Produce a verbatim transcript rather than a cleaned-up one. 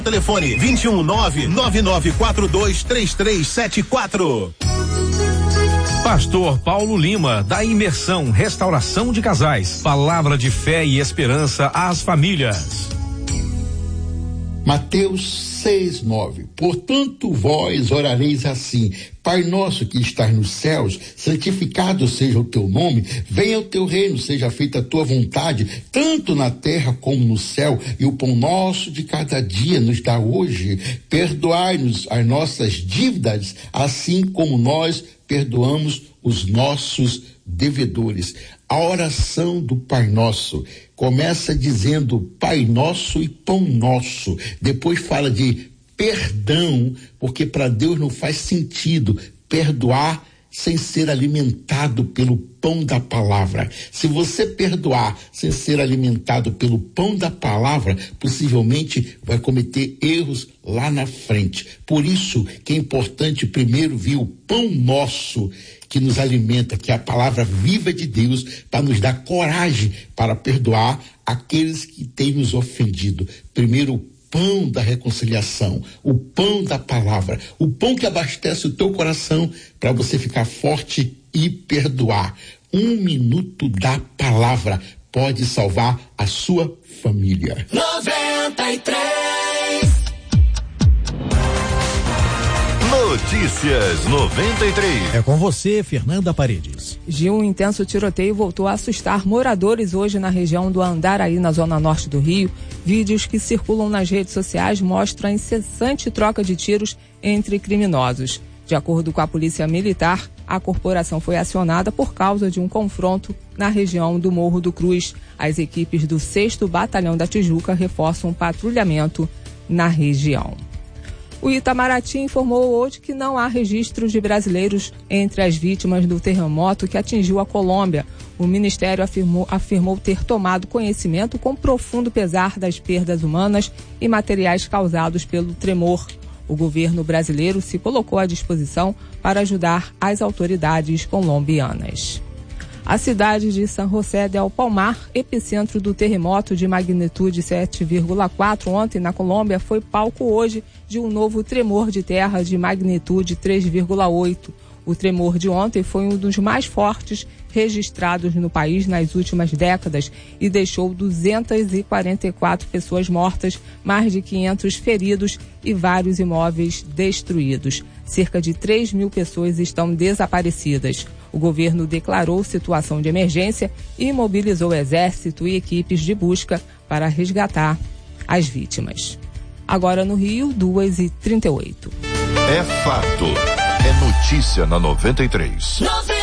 Telefone vinte e um nove nove nove quatro dois três três sete quatro. Pastor Paulo Lima, da Imersão Restauração de Casais. Palavra de fé e esperança às famílias. Mateus seis, nove. Portanto, vós orareis assim: Pai nosso que estás nos céus, santificado seja o teu nome, venha o teu reino, seja feita a tua vontade, tanto na terra como no céu, e o pão nosso de cada dia nos dá hoje. Perdoai-nos as nossas dívidas, assim como nós perdoamos os nossos devedores. A oração do Pai Nosso começa dizendo Pai Nosso e Pão Nosso. Depois fala de perdão, porque para Deus não faz sentido perdoar sem ser alimentado pelo pão da palavra. Se você perdoar sem ser alimentado pelo pão da palavra, possivelmente vai cometer erros lá na frente. Por isso que é importante primeiro vir o pão nosso que nos alimenta, que é a palavra viva de Deus, para nos dar coragem para perdoar aqueles que têm nos ofendido. Primeiro o pão da reconciliação, o pão da palavra, o pão que abastece o teu coração para você ficar forte e perdoar. Um minuto da palavra pode salvar a sua família. noventa e três Notícias noventa e três. É com você, Fernanda Paredes. Gil, um intenso tiroteio voltou a assustar moradores hoje na região do Andaraí, na zona norte do Rio. Vídeos que circulam nas redes sociais mostram a incessante troca de tiros entre criminosos. De acordo com a Polícia Militar, a corporação foi acionada por causa de um confronto na região do Morro do Cruz. As equipes do sexto Batalhão da Tijuca reforçam o patrulhamento na região. O Itamaraty informou hoje que não há registros de brasileiros entre as vítimas do terremoto que atingiu a Colômbia. O Ministério afirmou, afirmou ter tomado conhecimento com profundo pesar das perdas humanas e materiais causados pelo tremor. O governo brasileiro se colocou à disposição para ajudar as autoridades colombianas. A cidade de San José del Palmar, epicentro do terremoto de magnitude sete vírgula quatro ontem na Colômbia, foi palco hoje de um novo tremor de terra de magnitude três vírgula oito. O tremor de ontem foi um dos mais fortes registrados no país nas últimas décadas e deixou duzentas e quarenta e quatro pessoas mortas, mais de quinhentos feridos e vários imóveis destruídos. Cerca de três mil pessoas estão desaparecidas. O governo declarou situação de emergência e mobilizou exército e equipes de busca para resgatar as vítimas. Agora no Rio, duas e trinta e oito. É fato. É notícia na noventa e três.